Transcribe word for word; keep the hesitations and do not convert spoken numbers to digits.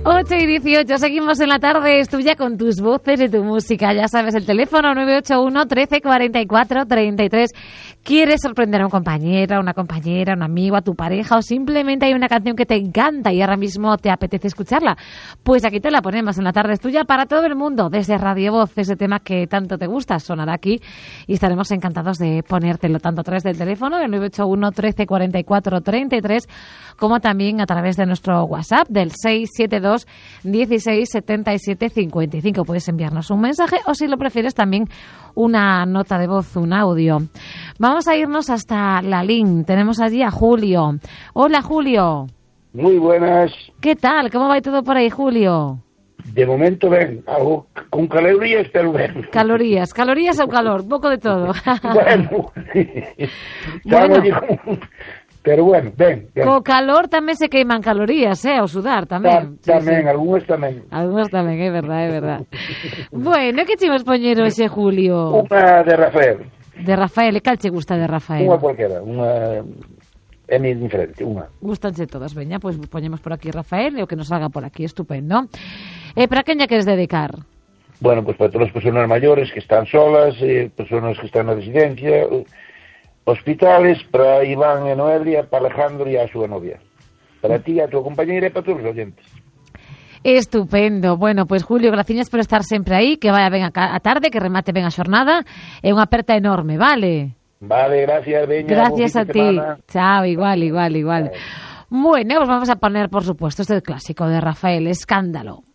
ocho y dieciocho, seguimos en la tarde, es tuya con tus voces y tu música. Ya sabes, el teléfono nueve ocho uno, trece, cuarenta y cuatro, treinta y tres. ¿Quieres sorprender a un compañero, a una compañera, a un amigo, a tu pareja, o simplemente hay una canción que te encanta y ahora mismo te apetece escucharla? Pues aquí te la ponemos en la tarde, es tuya para todo el mundo, desde Radio Voz. Ese tema que tanto te gusta sonará aquí y estaremos encantados de ponértelo tanto a través del teléfono, el nueve ocho uno, trece, cuarenta y cuatro, treinta y tres, como también a través de nuestro WhatsApp del seis siete dos, dieciséis, setenta y siete, cincuenta y cinco. Puedes enviarnos un mensaje o, si lo prefieres, también una nota de voz, un audio. Vamos a irnos hasta Lalín. Tenemos allí a Julio. Hola, Julio. Muy buenas. ¿Qué tal? ¿Cómo va todo por ahí, Julio? De momento, ven, algo con calorías, pero ven. Calorías, calorías o calor, un poco de todo. Bueno, bueno. Pero bueno, ven, ven. Con calor tamén se queiman calorías, eh, ao sudar tamén. Ta, tamén, sí, sí. algúns tamén. Algúns tamén, é verdad, é verdad. Bueno, que chimos poñer hoxe, Julio? Unha de Rafael. De Rafael, e cal che gusta de Rafael? Unha cualquera, unha... É mi diferente, unha. Gustanche todas, veña, pois pues poñemos por aquí Rafael e o que nos salga por aquí, estupendo. E para quen lle queres dedicar? Bueno, pois pues para todas as persoas maiores que están solas, eh, persoas que están na residencia, hospitales, para Iván e Noelia, para Alejandro e a súa novia. Para ti, a tua compañeira e para todos os oyentes. Estupendo. Bueno, pois pues, Julio, graciñas por estar sempre aí, que vaya ben a, a tarde, que remate ben a xornada, e unha aperta enorme, vale? Vale, gracias, veña. Gracias a ti. Chao, igual, igual, igual. Bueno, pues vamos a poner, por supuesto, este clásico de Rafael, Escándalo.